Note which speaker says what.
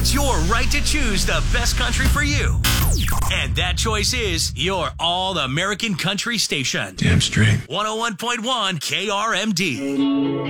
Speaker 1: It's your right to choose the best country for you. And that choice is your All-American Country station.
Speaker 2: Damn straight.
Speaker 1: 101.1 KRMD.